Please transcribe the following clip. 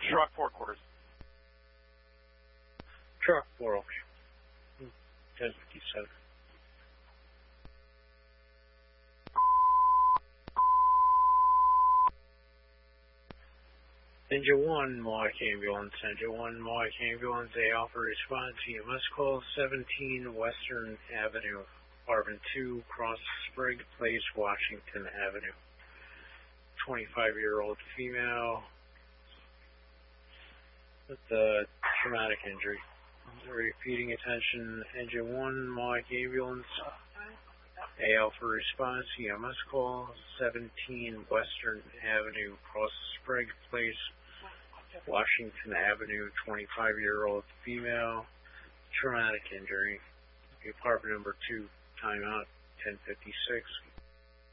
Truck 4 quarters. Truck 4, okay. 1057. Engine 1, Mohawk Ambulance. Engine 1, Mohawk Ambulance. A Alpha response. EMS call 17 Western Avenue. Apartment 2, Cross Sprague Place, Washington Avenue. 25-year-old female with a traumatic injury. Repeating attention. Engine 1, Mohawk Ambulance. A Alpha response. EMS call 17 Western Avenue. Cross Sprague Place, Washington Avenue, 25-year-old female, traumatic injury. Apartment number 2, timeout, 10:56.